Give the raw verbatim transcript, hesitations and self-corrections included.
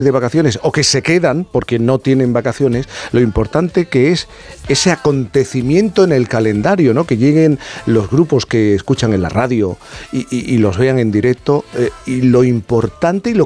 de vacaciones o que se quedan porque no tienen vacaciones, lo importante que es ese acontecimiento en el calendario, ¿no? Que lleguen los grupos que escuchan en la radio y, y, y los vean en directo, eh, y lo importante y lo